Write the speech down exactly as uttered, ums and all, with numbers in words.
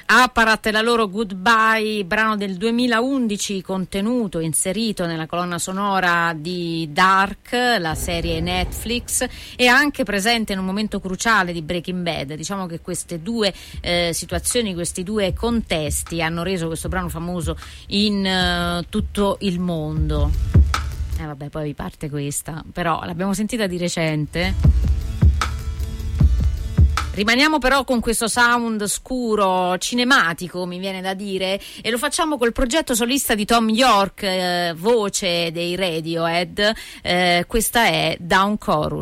Apparat, la loro Goodbye, brano del duemilaundici contenuto, inserito nella colonna sonora di Dark, la serie Netflix, e anche presente in un momento cruciale di Breaking Bad. Diciamo che queste due eh, situazioni, questi due contesti hanno reso questo brano famoso in uh, tutto il mondo. E eh, vabbè, poi vi parte questa, però l'abbiamo sentita di recente. Rimaniamo però con questo sound scuro, cinematico, mi viene da dire, e lo facciamo col progetto solista di Thom Yorke, eh, voce dei Radiohead. Eh, questa è Down Chorus.